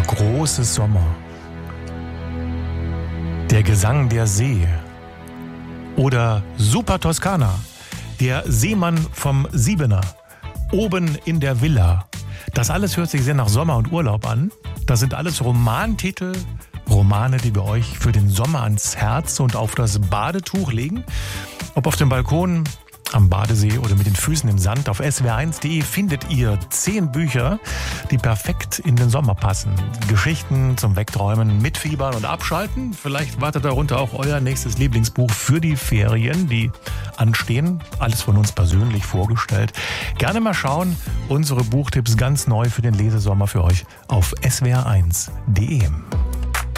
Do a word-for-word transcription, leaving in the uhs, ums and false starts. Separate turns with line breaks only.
große Sommer, der Gesang der See oder Super Toskana, der Seemann vom Siebener, oben in der Villa. Das alles hört sich sehr nach Sommer und Urlaub an. Das sind alles Romantitel, Romane, die wir euch für den Sommer ans Herz und auf das Badetuch legen. Ob auf dem Balkon, am Badesee oder mit den Füßen im Sand, auf s w r eins punkt d e findet ihr zehn Bücher, die perfekt in den Sommer passen. Geschichten zum Wegträumen, Mitfiebern und Abschalten. Vielleicht wartet darunter auch euer nächstes Lieblingsbuch für die Ferien, die anstehen. Alles von uns persönlich vorgestellt. Gerne mal schauen. Unsere Buchtipps ganz neu für den Lesesommer für euch auf s w r eins punkt d e.